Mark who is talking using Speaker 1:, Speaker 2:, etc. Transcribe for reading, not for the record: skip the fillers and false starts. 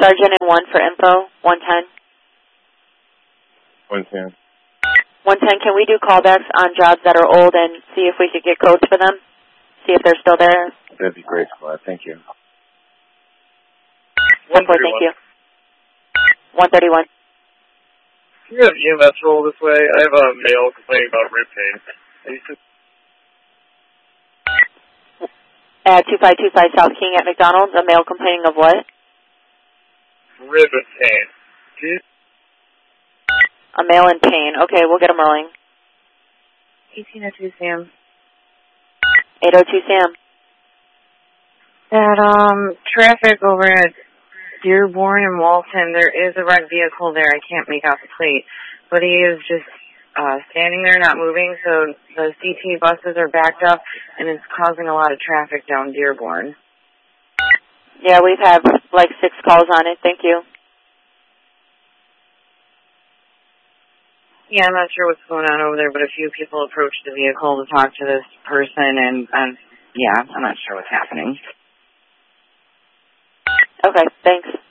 Speaker 1: Sergeant and 1 for info, 110.
Speaker 2: 110.
Speaker 1: 110, can we do callbacks on jobs that are old and see if we could get codes for them? See if they're still there?
Speaker 2: That'd be great, Squad. Thank you.
Speaker 1: 131. Thank you. 131.
Speaker 3: Can you have EMS roll this way? I have a male complaining about rib pain.
Speaker 1: At 2525 South King at McDonald's, a male complaining of what?
Speaker 3: Rib pain.
Speaker 1: A male in pain. Okay, we'll get him rolling.
Speaker 4: 1802 Sam.
Speaker 1: 802 Sam.
Speaker 4: That, traffic over at Dearborn and Walton, there is a red vehicle there. I can't make out the plate. But he is just standing there, not moving, so the CT buses are backed up, and it's causing a lot of traffic down Dearborn.
Speaker 1: Yeah, we've had like 6 calls on it. Thank you.
Speaker 4: Yeah, I'm not sure what's going on over there, but a few people approached the vehicle to talk to this person, and yeah, I'm not sure what's happening.
Speaker 1: Okay, thanks.